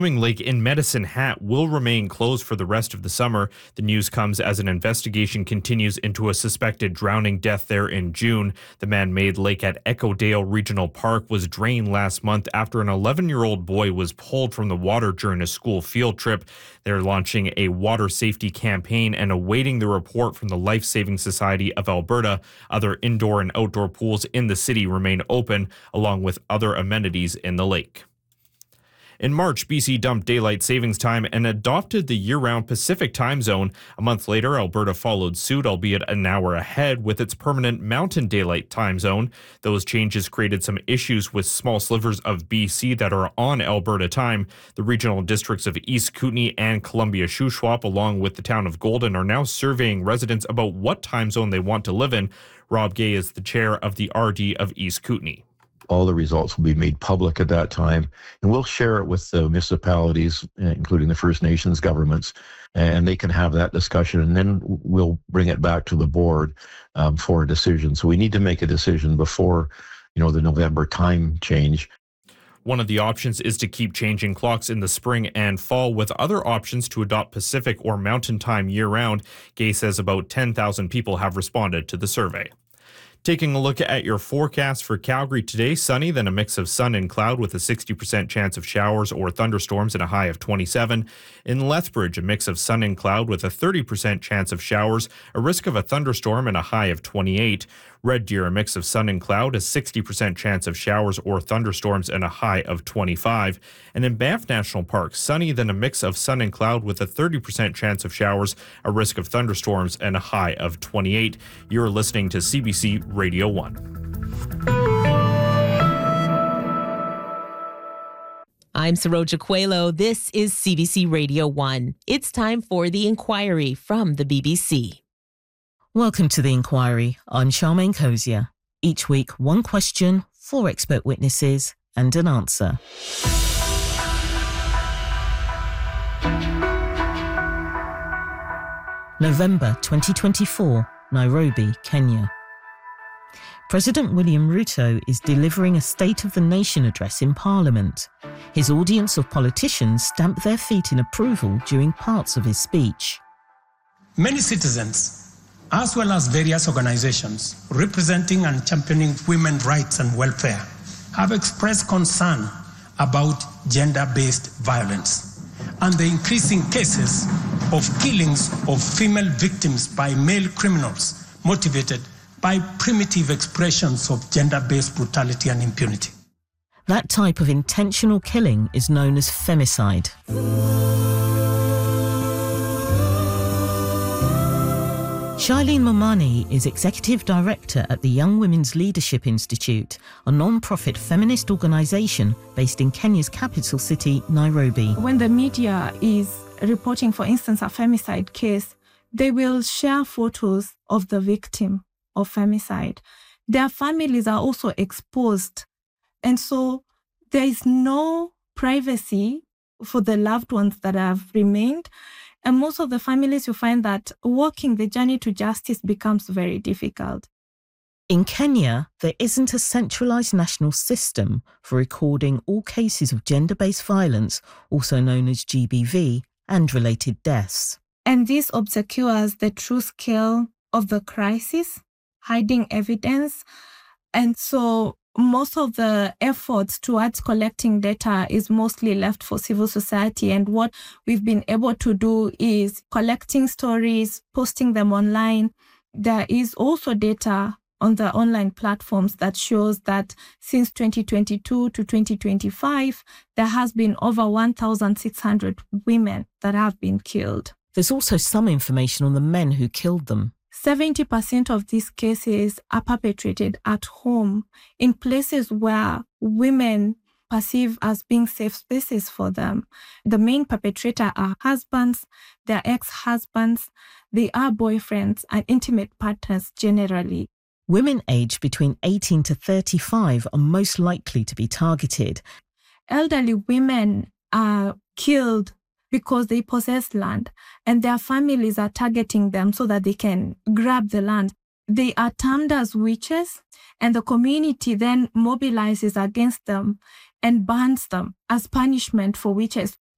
Swimming lake in Medicine Hat will remain closed for the rest of the summer. The news comes as an investigation continues into a suspected drowning death there in June. The man-made lake at Echo Dale Regional Park was drained last month after an 11-year-old boy was pulled from the water during a school field trip. They're launching a water safety campaign and awaiting the report from the Life Saving Society of Alberta. Other indoor and outdoor pools in the city remain open, along with other amenities in the lake. In March, BC dumped daylight savings time and adopted the year-round Pacific time zone. A month later, Alberta followed suit, albeit an hour ahead, with its permanent Mountain Daylight time zone. Those changes created some issues with small slivers of BC that are on Alberta time. The regional districts of East Kootenay and Columbia-Shuswap, along with the town of Golden, are now surveying residents about what time zone they want to live in. Rob Gay is the chair of the RD of East Kootenay. All the results will be made public at that time, and we'll share it with the municipalities, including the First Nations governments, and they can have that discussion, and then we'll bring it back to the board for a decision. So we need to make a decision before, the November time change. One of the options is to keep changing clocks in the spring and fall, with other options to adopt Pacific or Mountain Time year-round. Gay says about 10,000 people have responded to the survey. Taking a look at your forecast for Calgary today, sunny, then a mix of sun and cloud with a 60% chance of showers or thunderstorms and a high of 27. In Lethbridge, a mix of sun and cloud with a 30% chance of showers, a risk of a thunderstorm and a high of 28. Red Deer, a mix of sun and cloud, a 60% chance of showers or thunderstorms and a high of 25. And in Banff National Park, sunny, then a mix of sun and cloud with a 30% chance of showers, a risk of thunderstorms and a high of 28. You're listening to CBC Radio 1. I'm Saroja Coelho. This is CBC Radio 1. It's time for The Inquiry from the BBC. Welcome to The Inquiry. I'm Charmaine Cozier. Each week, one question, 4 expert witnesses, and an answer. November 2024, Nairobi, Kenya. President William Ruto is delivering a State of the Nation address in Parliament. His audience of politicians stamped their feet in approval during parts of his speech. Many citizens, as well as various organizations representing and championing women's rights and welfare, have expressed concern about gender-based violence and the increasing cases of killings of female victims by male criminals motivated by primitive expressions of gender-based brutality and impunity. That type of intentional killing is known as femicide. Shailene Momani is Executive Director at the Young Women's Leadership Institute, a non-profit feminist organisation based in Kenya's capital city, Nairobi. When the media is reporting, for instance, a femicide case, they will share photos of the victim of femicide. Their families are also exposed. And so there is no privacy for the loved ones that have remained. And most of the families, you find that walking the journey to justice becomes very difficult. In Kenya, there isn't a centralised national system for recording all cases of gender-based violence, also known as GBV, and related deaths. And this obscures the true scale of the crisis, hiding evidence. And so most of the efforts towards collecting data is mostly left for civil society. And what we've been able to do is collecting stories, posting them online. There is also data on the online platforms that shows that since 2022 to 2025, there has been over 1,600 women that have been killed. There's also some information on the men who killed them. 70% of these cases are perpetrated at home in places where women perceive as being safe spaces for them. The main perpetrator are husbands, their ex-husbands, they are boyfriends and intimate partners generally. Women aged between 18 to 35 are most likely to be targeted. Elderly women are killed because they possess land and their families are targeting them so that they can grab the land. They are termed as witches, and the community then mobilizes against them and burns them as punishment for witches.